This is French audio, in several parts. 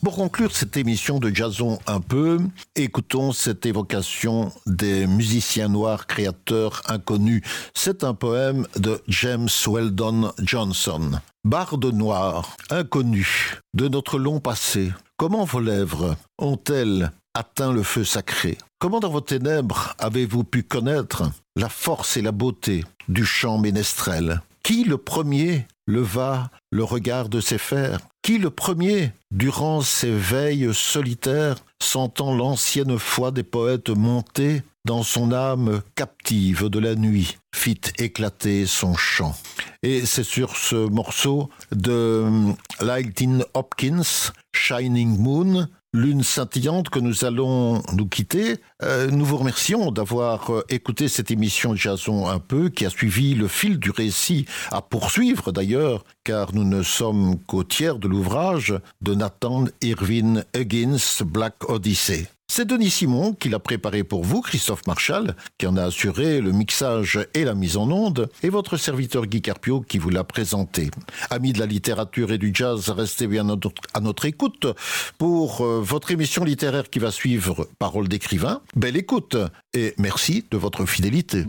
Pour conclure cette émission de Jazzons un peu, écoutons cette évocation des musiciens noirs créateurs inconnus. C'est un poème de James Weldon Johnson. Barde noire, inconnue de notre long passé, comment vos lèvres ont-elles atteint le feu sacré? Comment dans vos ténèbres avez-vous pu connaître la force et la beauté du chant ménestrel? Qui le premier leva le regard de ses fers? Qui le premier, durant ses veilles solitaires, sentant l'ancienne foi des poètes monter dans son âme captive de la nuit, fit éclater son chant? Et c'est sur ce morceau de Lightning Hopkins, Shining Moon, lune scintillante, que nous allons nous quitter. Nous vous remercions d'avoir écouté cette émission Jazzons un peu, qui a suivi le fil du récit, à poursuivre d'ailleurs, car nous ne sommes qu'au tiers de l'ouvrage de Nathan Irving Huggins, Black Odyssey. C'est Denis Simon qui l'a préparé pour vous, Christophe Marchal, qui en a assuré le mixage et la mise en onde, et votre serviteur Guy Carpio qui vous l'a présenté. Amis de la littérature et du jazz, restez bien à notre écoute pour votre émission littéraire qui va suivre Paroles d'écrivain. Belle écoute et merci de votre fidélité.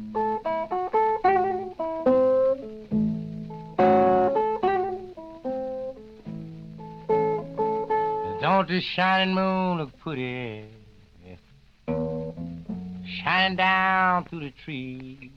Don't the shining moon look pretty, shining down through the trees?